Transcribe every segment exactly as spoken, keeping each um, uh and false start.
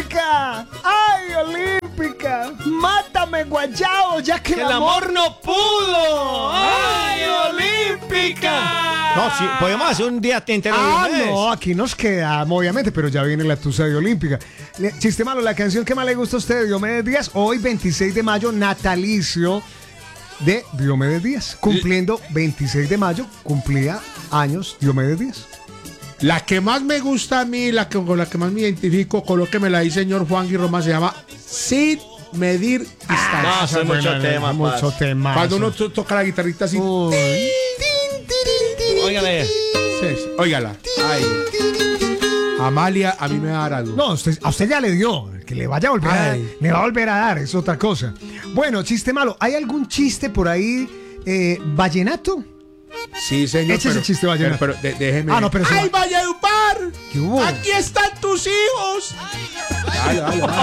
Olímpica. Ay, Olímpica. Mátame, guayao, ya que, que el el amor... amor no pudo. ¡Ay, Olímpica! No, sí, podemos hacer un día entero de Ah, Diomedes. no, aquí nos quedamos, obviamente, pero ya viene la tusa de Olímpica. Le- Chiste malo, la canción que más le gusta a usted de Diomedes Díaz, hoy veintiséis de mayo, natalicio de Diomedes Díaz. Cumpliendo veintiséis de mayo, cumplía años Diomedes Díaz. La que más me gusta a mí, la que, con la que más me identifico, colóquemela ahí, señor Juan Guirroma, se llama Sin Medir Distancia. No, eso es mucho tema, Mucho Paz. tema. Cuando uno to- toca la guitarrita así. Uy. Óigale. Sí, sí, óigala. Ay. Amalia, a mí me va a dar algo. No, usted, a usted ya le dio. Que le vaya a volver a dar. Ay. Le va a volver a dar, es otra cosa. Bueno, chiste malo. ¿Hay algún chiste por ahí eh, vallenato? Sí, señor. Échese pero, el chiste, Vallenato. Pero, pero de- déjeme. Ah, no, pero sí. ¡Ay, Valledupar! ¿Qué hubo? ¡Aquí están tus hijos! Dale, dale, dale.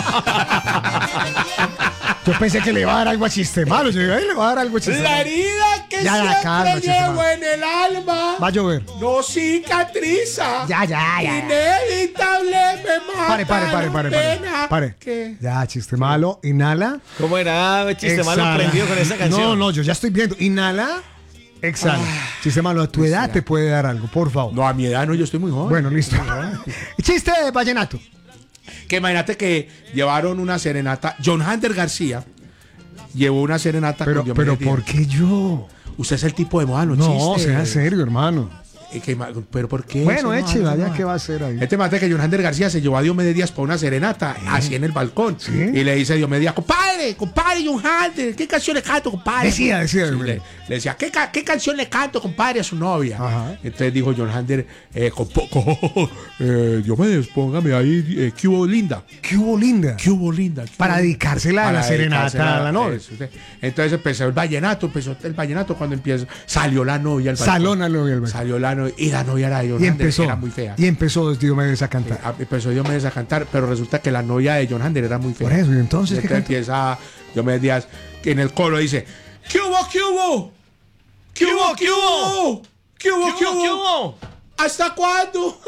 Yo pensé que le iba a dar algo a chiste malo. Yo dije, "Ay, le va a dar algo a chiste La malo". herida que Ya, ya, siempre calma, chiste llevo malo. en el alma Va a llover. no cicatriza. Ya, ya, ya. ya. Inevitable me mata. Pare, pare, pare, la pare, pare. pena. Pare. ¿Qué? Ya, chiste malo. Inhala. ¿Cómo era? Ah, chiste malo Exhala. prendido con esa canción. No, no, yo ya estoy viendo. Inhala. Exhala. Chiste malo, a tu edad te puede dar algo, por favor. No, a mi edad no, yo estoy muy joven. Bueno, listo. Chiste de vallenato. Que imagínate que llevaron una serenata. John Hander García llevó una serenata Pero, con Diomedes pero Díaz. ¿por qué yo? Usted es el tipo de moda, los No, chistes. sea serio, hermano. Eh, que ma- ¿Pero por qué? Bueno, Eso no, échela, no, ya no. qué va a hacer ahí. Este mate que John Hander García se llevó a Diomedes Díaz para una serenata, así en el balcón. ¿Sí? Y le dice a Diomedes Díaz, compadre, compadre John Hander, ¿qué canción le canto, compadre? Decía, decía, Sí, Diomedes. le, le decía, ¿qué, ca- ¿qué canción le canto, compadre, a su novia? Ajá. Entonces dijo John Hander, eh, con poco, eh, Diomedes, póngame ahí, eh, ¿qué hubo linda? ¿Qué hubo, linda? ¿Qué hubo linda? ¿Qué Para hubo- dedicársela a Para la serenata dedicársela a la novia. eso, sí. Entonces empezó el vallenato, empezó el vallenato cuando empieza, salió la novia al balcón. Salona lo vi el Salió la novia, y la novia era de John Y Hander, empezó. era muy fea. Y empezó Diomedes a cantar. Ah, empezó Diomedes a cantar, pero resulta que la novia de John Hander era muy fea. Por eso, ¿y entonces qué cantó? empieza Diomedes Díaz, que en el coro dice, ¿qué hubo, qué hubo? ¿Qué hubo, qué hubo? ¿Qué hubo, qué hubo? ¿Qué hubo? ¿Hasta cuándo?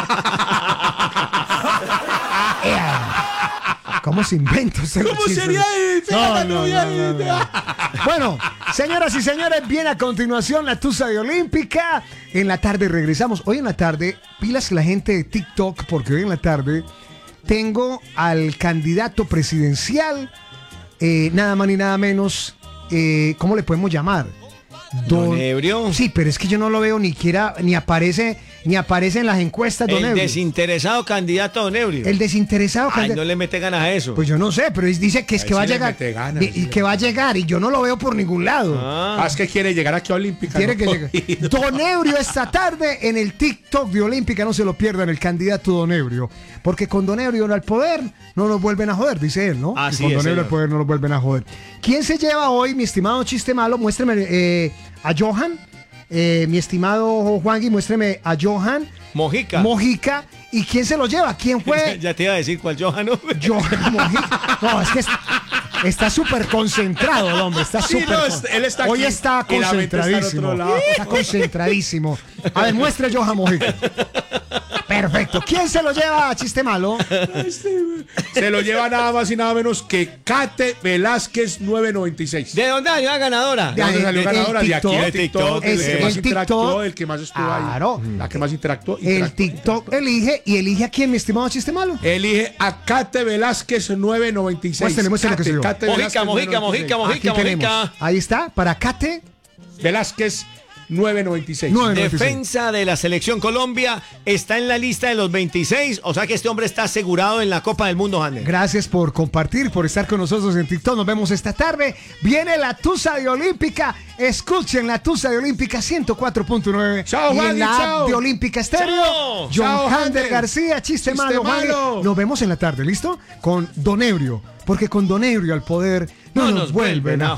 ¿Cómo se inventa usted los ¿Cómo chistes? sería de fea No, la no, novia? no, no, no. Bueno, señoras y señores, viene a continuación la tusa de Olímpica. En la tarde regresamos. Hoy en la tarde, pilas la gente de TikTok, porque hoy en la tarde tengo al candidato presidencial, eh, nada más ni nada menos, eh, ¿cómo le podemos llamar? Don Ebrio. Sí, pero es que yo no lo veo ni quiera, ni aparece, ni aparece en las encuestas, don El Ebrio. desinteresado candidato Don Ebrio. El desinteresado Ay, candidato. no le mete ganas a eso. Pues yo no sé, pero es- dice que es Ahí que va a sí le llegar. mete ganas, y- sí y le que va a llegar y yo no lo veo por ningún lado. Ah. Ah, es que quiere llegar aquí a Olímpica. Tiene no que puedo llegar. ir. Don Ebrio esta tarde en el TikTok de Olímpica, no se lo pierdan, el candidato Don Ebrio. Porque con Don Ebrio al poder no nos vuelven a joder, dice él, ¿no? Así Y con es, Don Ebrio al señor. poder no nos vuelven a joder. ¿Quién se lleva hoy, mi estimado chiste malo? Muéstreme eh, a Johan. Eh, mi estimado Juangui, muéstreme a Johan Mojica. Mojica. ¿Y quién se lo lleva? ¿Quién fue? Ya te iba a decir cuál Johan. ¿no? Johan Mojica. No, es que es- está súper concentrado el hombre. Está Sí, súper. no, con- él está Hoy aquí está y la mente está al concentradísimo. otro lado. Está concentradísimo. A ver, muestre Johan Mojica. Perfecto. ¿Quién se lo lleva a chiste malo? Se lo lleva nada más y nada menos que Kate Velázquez nueve noventa y seis. ¿De dónde salió la ganadora? ¿De dónde el- salió el ganadora? De aquí, TikTok. de TikTok. El Es- que el más TikTok. interactuó, el que más estuvo Claro. ahí. La que más interactuó. El interactuó, TikTok interactuó. elige y elige a quién, mi estimado chiste malo. Elige a Kate Velázquez nueve noventa y seis. Muéstrele, muéstrele que Kate, se dio. Kate Mojica, Velázquez mojica, nueve noventa y seis. mojica, Aquí mojica, tenemos. mojica. Ahí está, para Kate. Velázquez nueve noventa y seis. nueve noventa y seis. Defensa de la selección Colombia está en la lista de los veintiséis, o sea que este hombre está asegurado en la Copa del Mundo, Jander. Gracias por compartir, por estar con nosotros en TikTok. Nos vemos esta tarde. Viene la Tusa de Olímpica. Escuchen la Tusa de Olímpica ciento cuatro punto nueve. Chao, y en Juan, la app chao. de Olímpica Estéreo. Chao. John Chao, Hander Hander. García, chiste, Chiste malo, Juan. malo. Nos vemos en la tarde, ¿listo? Con Don Ebrio. Porque con Don Ebrio al poder no, No nos, nos vuelven vuelven a a